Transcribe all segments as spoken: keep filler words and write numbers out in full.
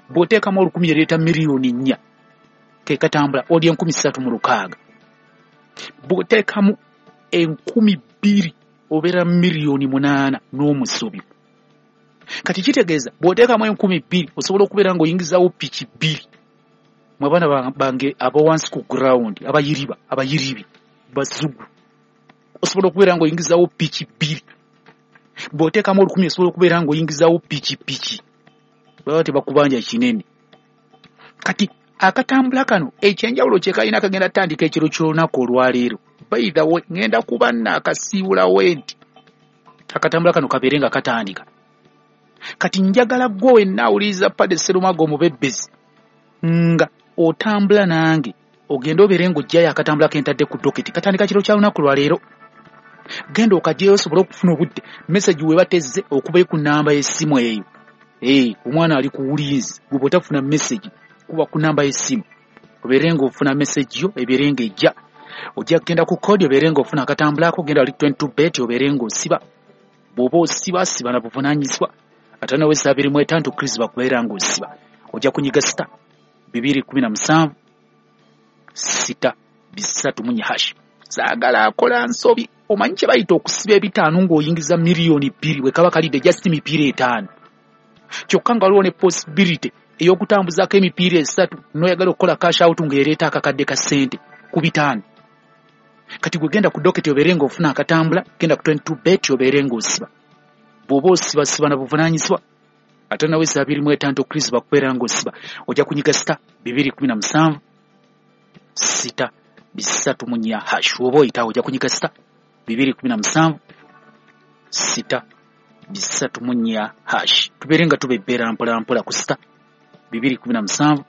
bw'oteekamu olukumi ereeta miliyoni nnya ke katambula oli enkumi ssatu mu lukaaga. Bw'oteekamu enkumi bbiri obeera miliyoni munaana n'omusobi. Kati kitegeeza bw'oteekamu enkumi bbiri osobola okubeera ng'oyingizawo piki bbiri. Mu abaana bange abawansi ku ground abayiriba abayiribi bazugu osobola okubeera ng'oyingizawo piki bbiri. Bw'oteekamu olukumi osobola okubeera ng'oyingizawo piki piki. Baba tebakubanja kinene. Kati akatambula kano ekyenjawulo kye kalina kagenda tandika ekiro ky'olunaku olwaleero. By the way, ngenda kuba nakasiibulawo enti akatambula kano kabeere nga katandika. Kati njagala gwe wenna awuliriza Padre Sserumago Omubebbezi nga otambula nange ogenda obeere ng'ojjayo akatambula kentadde ku doketi katandika kiro kya lunaku lwaleero. Genda okajjayo osobola okufuna obudde message we batezze okuba ku namba y'essimu eyo. Eh, omwana ali ku wulizi gwe bw'otafuna message kuba ku namba y'essimu obeere ng'ofuna message yo ebeere ng'ejja. Ojja kugenda ku kodi obeere ng'ofuna akatambulako genda ali twenty-two bet obeere ng'osiba. Bw'oba osiba siba na buvunaanyizibwa ate nawe saa abiri mu etaano tukkiriza bakubeera ng'osiba. Ojja kunyiga sita bibiri kumi na musanvu sita bisatu mu nnya hash. Saagala akola nsobi. Omanyi kye bayita okusiba ebitaano ng'oyingiza miliyoni bbiri we kaba kalidde just mipiira etaano. Kyokka nga waliwo ne possibility ey'okutambuzaako emipiira esatu n'oyagala okukola cash out ng'ereeta akakadde ka ssente ku bitaano. Kati gwe genda ku doketi obeere ng'ofuna akatambula genda ku twenty-two bet obeere ng'osiba. Bw'oba osiba siba na buvunaanyizibwa ate nawe saa abiri mu etaano tukkiriza bakubeera ng'osiba. Ojja kunyiga sita bibiri kumi na musanvu sita bisatu mu nnya hash. Oba oyitawo ojja kunyiga sita bibiri kumi na musanvu sita bisatu mu nnya hash. Tubeere nga tubebbera mpola mpola ku sita bibiri kumi na musanvu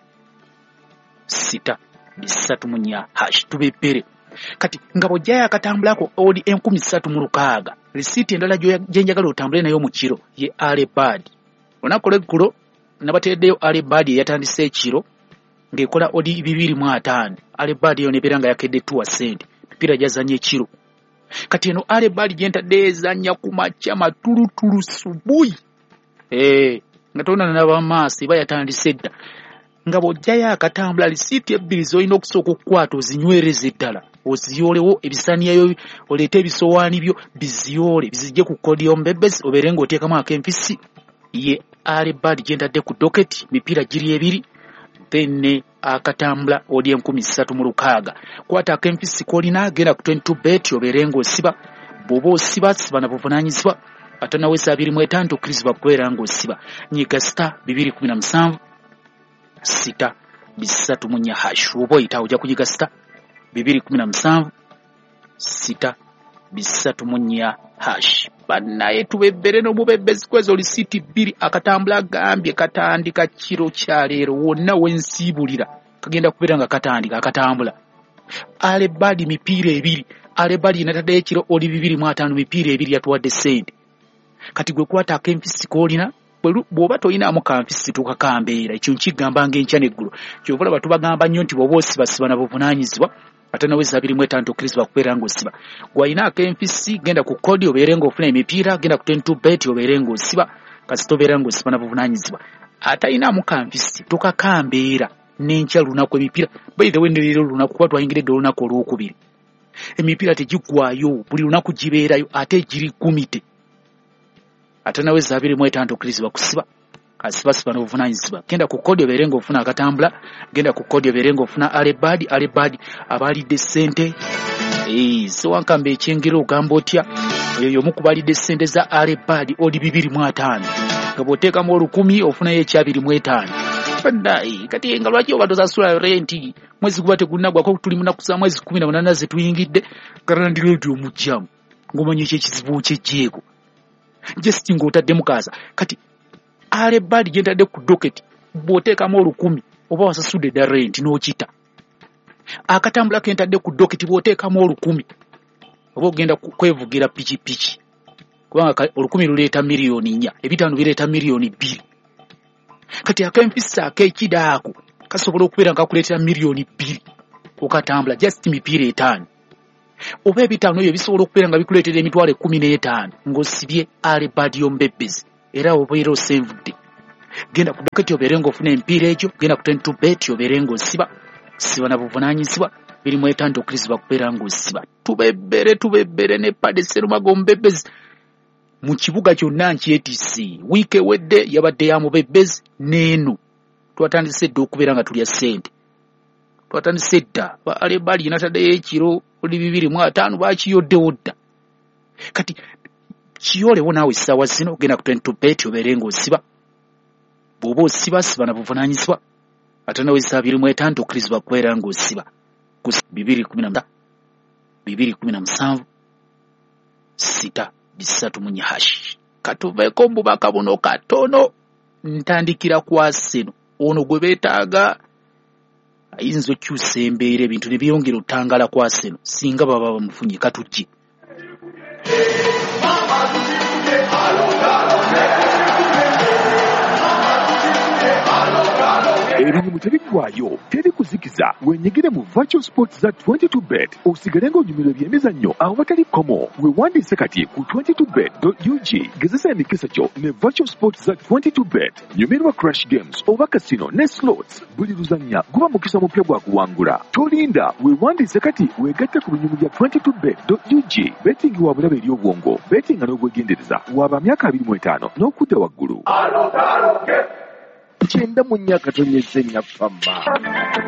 sita bisatu mu nnya hash. Tubebbere. Kati nga bw'ojjayo akatambulako oli enkumi ssatu mu lukaaga. Risiiti endala gye njagala otambule nayo mu kiro ye Alebad. Olunaku lw'eggulo nabateeddeyo Alebad eyatandise ekiro ng'ekola odi bibiri mu ataano. Alebad eyo nebeera nga yakedde tuwa sente mipiira gyazanya ekiro. Kati eno Alebad gye ntadde ezanya ku makya matulutulu subuyi. Eh, nga tolina n'abamaaso eba yatandise dda. Nga bw'ojjayo akatambula risiiti ebbiri z'olina okusooka okukwata ozinywereze ddala. Oziyoolewo ebisaniyayo oleete ebisowaani byo biziyole bizijje ku kodi y'Omubebbezi obeere ng'oteekamu ak'empisi ye Alebad gye ntadde ku doketi mipiira giri ebiri then akatambula oli enkumi ssatu mu lukaaga. Kwata ak'empisi k'olina genda ku twenty-two bet obeere ng'osiba. Bw'oba osiba siba na buvunaanyizibwa ate nawe saa abiri mu etaano tukkiriza bakubeera ng'osiba. Nyiga sita bibiri kumi na musanvu sita bisatu mu nnya hash. Oba oyitawo ojja kunyiga sita bibiri kumi na musanvu sita bisatu mu nnya hash. Bannaye tubebbere n'Omubebbezi kwezo lisiiti bbiri akatambula agambye katandika kiro kya leero wonna wensiibulira kagenda kubeera nga katandika akatambula. Alebad mipiira ebiri. Alebad yenataddeyo ekiro oli bibiri mu ataano mipiira ebiri yatuwadde ssente. Kati gwe kwata ak'empisi k'olina bw'oba toyinaamu kanfisi tukakambeera ekyo nkigamba ng'enkya n'eggulu. Kyova olaba tubagamba nnyo nti bw'oba osibasiba na buvunaanyizibwa ate nawe saa abiri mu etaano tukkiriza bakubeera ng'osiba. Gw'alina ak'empisi genda ku kodi obeere ng'ofuna emipiira genda ku twenty-two bet obeere ng'osiba kasita obeera ng'osiba na buvunaanyizibwa. Atayinaamu kanfisi tukakambeera n'enkya lunaku emipiira. By the way ne leero lunaku kuba twayingiridde olunaku olwokubiri. Emipiira tegiggwayo buli lunaku gibeerayo ate giri kumite. Ate nawe saa abiri mu etaano tukkiriza bakusiba asiba siba n'obuvunaanyizibwa. Genda ku kodi obeere ng'ofuna akatambula genda ku kodi obeere ng'ofuna Alebad. Alebad abalidde ssente. Eh, so wankamba ekyengero ogamba otya oyo y'omu ku balidde ssente za Alebad oli bibiri mu ataano nga bw'oteekamu olukumi ofunayo ekyabiri mu etaano. Bannaye kati nga lwaki oba tosasula renti mwezi guba tegunnagwako tuli munaku za mwezi kumi na munaana ze tuyingidde garandi radio omujjamu ng'omanyi ekyekizibu ky'ejjeeko just ng'otadde mukaasa. Kati Alebad gye ntadde ku doketi bw'oteekamu olukumi oba wasasudde dda renti n'okita. Akatambula ke ntadde ku doketi bw'oteekamu olukumi oba ogenda kwevugira pikipiki kubanga olukumi luleeta miliyoni nnya ebitaano bireeta miliyoni bbiri. Kati ak'empisa ak'ekidaako kasobola okubeera nga kakuleetera miliyoni bbiri okatambula just mipiira etaano. Oba ebitaano ebyo bisobola okubeera nga bikuleetera emitwalo ekkumi n'etaano ng'osibye Alebad y'Omubebbezi era obeera osevudde. genda ku bucket oberenga ofuna empiira egyo, genda ku twenty-two bet oberenga osiba, siba na buvunaanyizibwa, birimu etanda okkirizibwa kubeera ng'osiba. Tubebbere tubebbere ne Paddy Sserumago Mubebbezi mu kibuga kyonna nkyetisi. Wiiki ewedde yabadde ya Mubebbezi n'eno twatandise dda okubeera nga tulya ssente. Twatandise dda bale bali nataddeyo ekiro oli bibiri mu ataano bakiyoddewo dda. Kati kiyolewo naawe essaawa zino genda ku twenty-two bet obeerenga osiba. Bw'oba osiba siba na buvunaanyizibwa ate naweza abiri mu etaano okkirizibwa kubeera ng'osiba. Ku bibiri kumi na bibiri kumi na musanvu sita bisatu mu nyahashi. Katuveeko mu bubaka buno katono. Ntandikira ku Arsenal. Ono gwe beetaaga ayinza okyusa embeera ebintu ne byongera otangala ku Arsenal singa baba bamufunye katujje. Ebintu tebiggwayo teri kuzikiza wenyigire mu virtual sports za twenty-two bet osigale ng'onyumirwa ebyemizannyo awo batali komo. Weewandiise kati ku twenty-two bet dot u g gezesa emikisa kyo ne virtual sports za twenty-two bet. Nyumirwa crash games oba casino ne slots, buli luzannya guba mukisa mupya gwa kuwangula. Tolinda, weewandiise kati weegatte ku binyumu bya twenty-two bet dot u g. Betting wa bulabe eri obwongo, betting n'obwegendereza, waba myaka abiri mu etaano n'okudda waggulu. Kyenda mu nnyaka tonyezze nnaffamma.